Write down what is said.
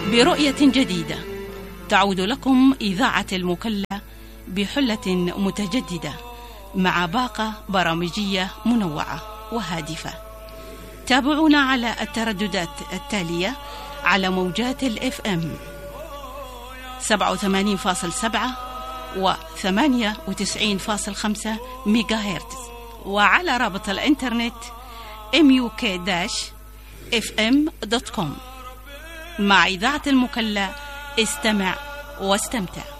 برؤية جديدة تعود لكم إذاعة المكلا بحلة متجددة مع باقة برامجية منوعة وهادفة. تابعونا على الترددات التالية على موجات الFM 87.7 و 98.5 ميجا هرتز، وعلى رابط الإنترنت muk-fm.com. مع إذاعة المكلا استمع واستمتع.